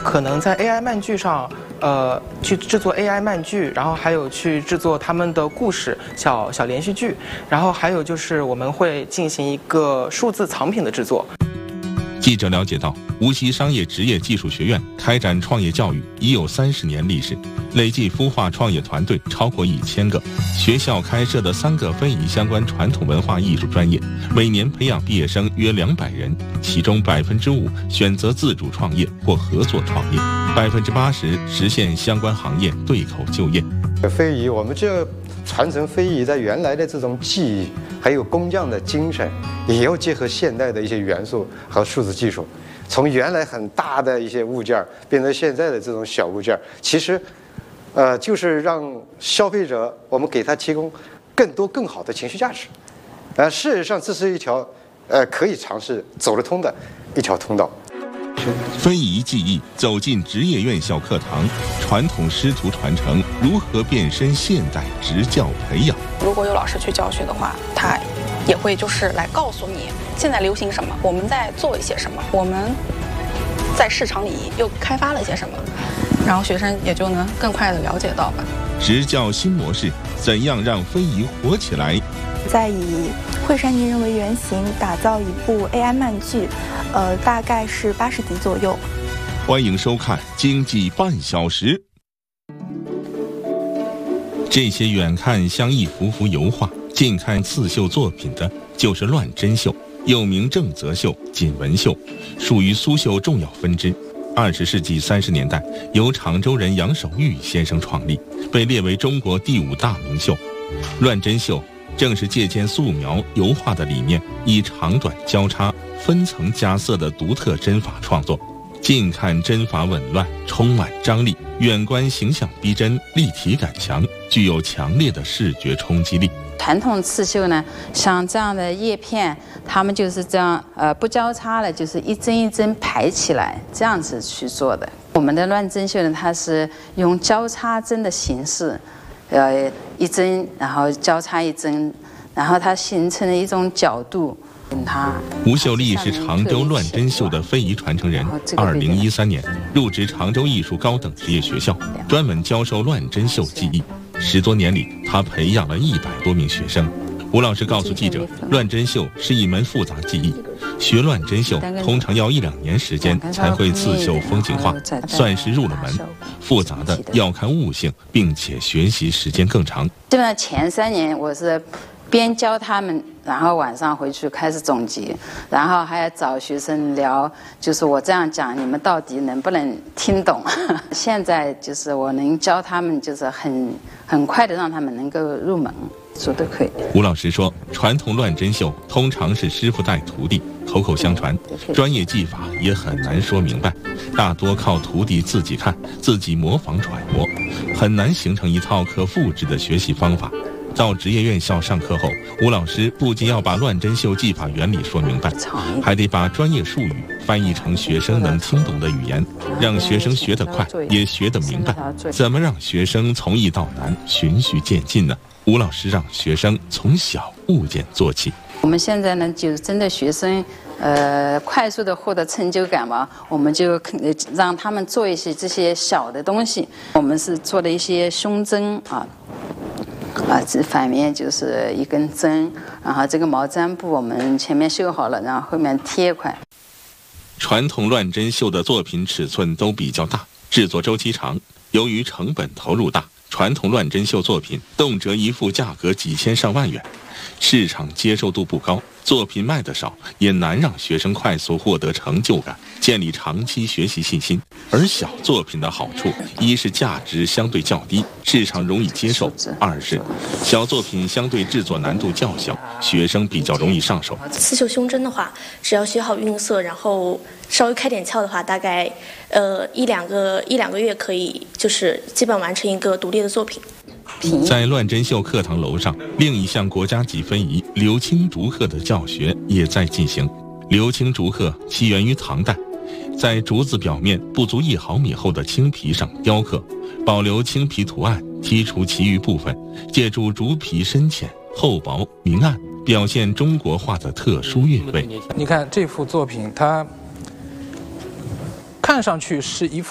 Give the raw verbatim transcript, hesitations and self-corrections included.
可能在 A I 漫剧上，呃，去制作 A I 漫剧，然后还有去制作他们的故事小小连续剧，然后还有就是我们会进行一个数字藏品的制作。 记者了解到，无锡商业职业技术学院开展创业教育已有三十年历史，累计孵化创业团队超过一千个。学校开设的三个非遗相关传统文化艺术专业，每年培养毕业生约两百人，其中百分之五选择自主创业或合作创业，百分之八十实现相关行业对口就业。 非遗，我们这传承非遗在原来的这种技艺，还有工匠的精神，也要结合现代的一些元素和数字技术，从原来很大的一些物件变成现在的这种小物件，其实，呃，就是让消费者我们给他提供更多更好的情绪价值。呃，事实上这是一条呃可以尝试走得通的一条通道。 非遗技艺走进职业院校课堂，传统师徒传承如何变身现代职教培养？ 如果有老师去教学的话，他也会就是来告诉你现在流行什么，我们在做一些什么，我们在市场里又开发了一些什么，然后学生也就能更快的了解到吧。 职教新模式，怎样让非遗火起来？ 再以惠山泥人为原型打造一部 A I 漫剧，呃，大概是八十集左右。 欢迎收看《经济半小时》。这些远看像一幅幅油画，近看刺绣作品的，就是乱针绣，又名正则绣、锦纹绣，属于苏绣重要分支。二十世纪三十年代，由常州人杨守玉先生创立，被列为中国第五大名绣。乱针绣正是借鉴素描、油画的理念，以长短交叉、分层加色的独特针法创作。近看针法紊乱，充满张力；远观形象逼真，立体感强，具有强烈的视觉冲击力。 传统刺绣呢，像这样的叶片，它们就是这样，呃，不交叉了，就是一针一针排起来，这样子去做的。我们的乱针绣呢，它是用交叉针的形式。呃，一针，然后交叉一针，然后它形成了一种角度。它吴秀丽是常州乱针绣的非遗传承人。二零一三年入职常州艺术高等职业学校，专门教授乱针绣技艺。十多年里，他培养了一百多名学生。吴老师告诉记者，乱针绣是一门复杂技艺，学乱针绣通常要一两年时间才会刺绣风景画，算是入了门。复杂的要看悟性，并且学习时间更长。 基本上前三年我是边教他们，然后晚上回去开始总结，然后还要找学生聊，就是我这样讲，你们到底能不能听懂？现在就是我能教他们，就是很很快的让他们能够入门。说都可以。 吴老师说，传统乱针绣通常是师傅带徒弟，口口相传，专业技法也很难说明白，大多靠徒弟自己看、自己模仿揣摩，很难形成一套可复制的学习方法。到职业院校上课后，吴老师不仅要把乱针绣技法原理说明白，还得把专业术语翻译成学生能听懂的语言，让学生学得快，也学得明白。怎么让学生从易到难，循序渐进呢？吴老师让学生从小物件做起。 我们现在呢，就是针对学生，呃，快速的获得成就感嘛，我们就让他们做一些这些小的东西。我们是做了一些胸针啊，啊，这反面就是一根针，然后这个毛毡布我们前面绣好了，然后后面贴块。 传统乱针绣的作品尺寸都比较大，制作周期长，由于成本投入大。传统乱针绣作品动辄一幅价格几千上万元，市场接受度不高，作品卖得少，也难让学生快速获得成就感，建立长期学习信心。而小作品的好处，一是价值相对较低，市场容易接受；二是小作品相对制作难度较小，学生比较容易上手。 刺绣胸针的话，只要学好运色，然后稍微开点窍的话，大概呃一两个一两个月可以，就是基本完成一个独立的作品。 在乱针绣课堂楼上，另一项国家级非遗流青竹刻的教学也在进行。流青竹刻起源于唐代，在竹子表面不足一毫米厚的青皮上雕刻，保留青皮图案，剔除其余部分，借助竹皮深浅、厚薄、明暗，表现中国画的特殊韵味。 你看这幅作品，它看上去是一幅